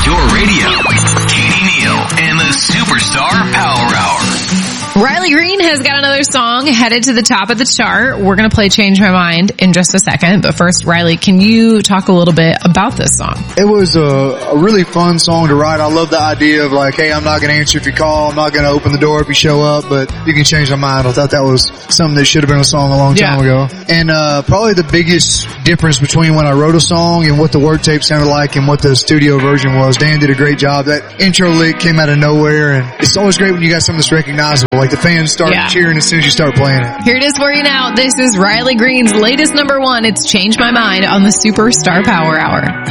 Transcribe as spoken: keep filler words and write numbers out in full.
your radio. Katie Neal and the Superstar Power Hour. Riley Green has got another song headed to the top of the chart. We're going to play Change My Mind in just a second. But first, Riley, can you talk a little bit about this song? It was a, a really fun song to write. I love the idea of like, hey, I'm not going to answer if you call. I'm not going to open the door if you show up, but you can change my mind. I thought that was something that should have been a song a long time yeah. ago. And uh probably the biggest difference between when I wrote a song and what the word tape sounded like and what the studio version was. Dan did a great job. That intro lick came out of nowhere, and it's always great when you got something that's recognizable. Like the fans start yeah. cheering as soon as you start playing it. Here it is for you now. This is Riley Green's latest number one. It's Change My Mind on the Superstar Power Hour.